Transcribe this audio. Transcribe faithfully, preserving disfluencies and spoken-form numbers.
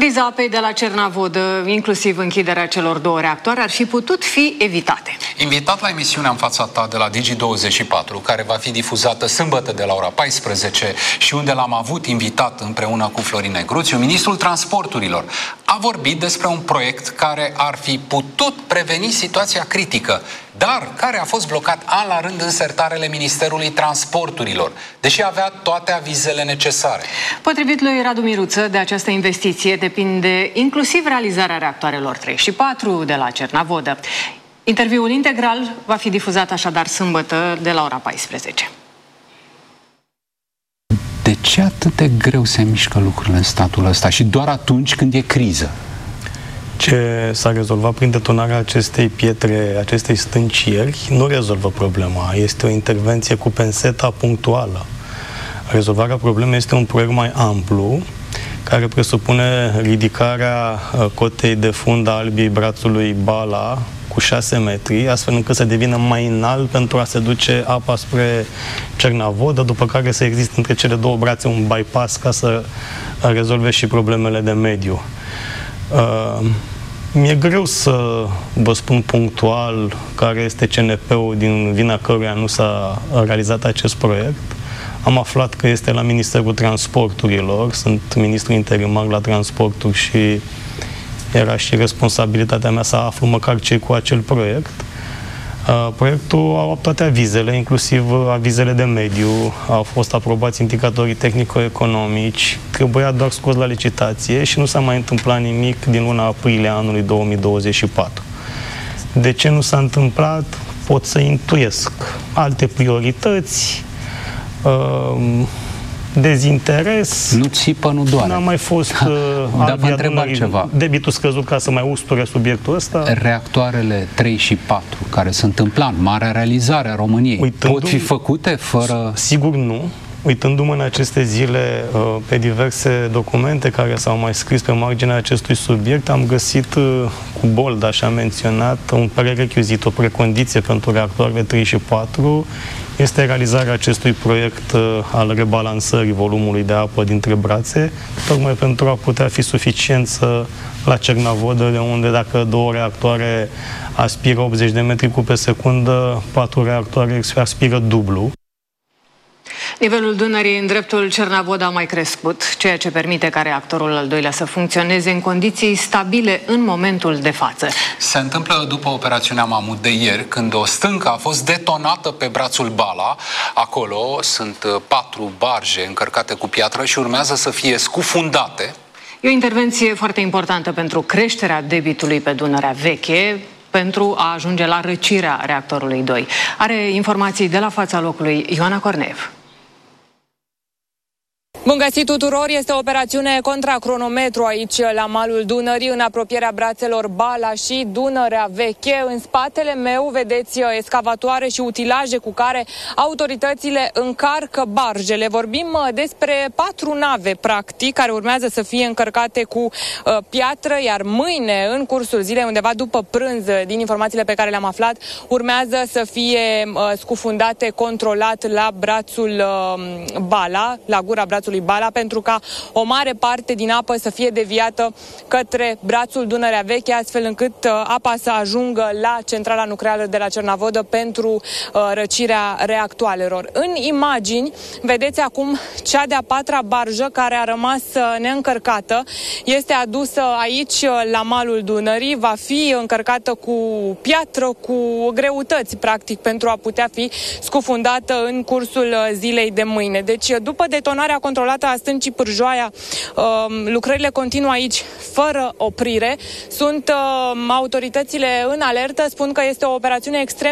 Criza apei de la Cernavodă, inclusiv închiderea celor două reactoare, ar fi putut fi evitate. Invitat la emisiunea În fața ta de la Digi douăzeci și patru, care va fi difuzată sâmbătă de la ora paisprezece și unde l-am avut invitat împreună cu Florin Negruțiu, ministrul transporturilor a vorbit despre un proiect care ar fi putut preveni situația critică, dar care a fost blocat an la rând în sertarele Ministerului Transporturilor, deși avea toate avizele necesare. Potrivit lui Radu Miruță, de această investiție depinde inclusiv realizarea reactoarelor trei și patru de la Cernavodă. Interviul integral va fi difuzat așadar sâmbătă de la ora paisprezece. De ce atât de greu se mișcă lucrurile în statul ăsta și doar atunci când e criză? Ce s-a rezolvat prin detonarea acestei pietre, acestei stâncieri, nu rezolvă problema. Este o intervenție cu penseta punctuală. Rezolvarea problemei este un proiect mai amplu, care presupune ridicarea cotei de fund a albii brațului Bala cu șase metri, astfel încât să devină mai înalt pentru a se duce apa spre Cernavodă, după care să existe între cele două brațe un bypass ca să rezolve și problemele de mediu. Uh, mi-e greu să vă spun punctual care este C N P-ul din vina căruia nu s-a realizat acest proiect. Am aflat că este la Ministerul Transporturilor, sunt ministru interimar la transporturi și era și responsabilitatea mea să aflu măcar ce cu acel proiect. Uh, proiectul a luat toate avizele, inclusiv avizele de mediu, au fost aprobați indicatorii tehnico-economici, trebuia doar scos la licitație și nu s-a mai întâmplat nimic din luna aprilie anului două mii douăzeci și patru. De ce nu s-a întâmplat? Pot să intuiesc. Alte priorități, uh, dezinteres. Nu țipă, nu doare. N-a mai fost uh, dar vă întreb ceva. Debitul scăzut ca să mai usture subiectul ăsta. Reactoarele trei și patru, care sunt în plan, marea realizare a României, Uitându pot fi făcute fără... Sigur nu. Uitându-mă în aceste zile uh, pe diverse documente care s-au mai scris pe marginea acestui subiect, am găsit uh, cu bold, așa menționat, un prerechiuzit, o precondiție pentru reactoarele trei și patru, este realizarea acestui proiect uh, al rebalansării volumului de apă dintre brațe, tocmai pentru a putea fi suficiență la Cernavodă, de unde dacă două reactoare aspiră optzeci de metri cub pe secundă, patru reactoare aspiră dublu. Nivelul Dunării în dreptul Cernavodă a mai crescut, ceea ce permite ca reactorul al doilea să funcționeze în condiții stabile în momentul de față. Se întâmplă după operațiunea Mamut de ieri, când o stâncă a fost detonată pe brațul Bala. Acolo sunt patru barje încărcate cu piatră și urmează să fie scufundate. E o intervenție foarte importantă pentru creșterea debitului pe Dunărea Veche, pentru a ajunge la răcirea reactorului doi. Are informații de la fața locului Ioana Corneev. Bun găsit tuturor! Este o operațiune contra cronometru aici la malul Dunării, în apropierea brațelor Bala și Dunărea Veche. În spatele meu vedeți escavatoare și utilaje cu care autoritățile încarcă barjele. Vorbim despre patru nave, practic, care urmează să fie încărcate cu uh, piatră, iar mâine, în cursul zilei, undeva după prânz, din informațiile pe care le-am aflat, urmează să fie uh, scufundate controlat la brațul uh, Bala, la gura brațului Bala, pentru ca o mare parte din apă să fie deviată către brațul Dunărea Veche, astfel încât uh, apa să ajungă la centrala nucleară de la Cernavodă pentru uh, răcirea reactoarelor. În imagini vedeți acum cea de-a patra barjă care a rămas uh, neîncărcată. Este adusă aici uh, la malul Dunării, va fi încărcată cu piatră, cu greutăți, practic, pentru a putea fi scufundată în cursul uh, zilei de mâine. Deci, după detonarea controlată a stâncii Pârjoaia, lucrările continuă aici fără oprire. Sunt autoritățile în alertă, spun că este o operațiune extrem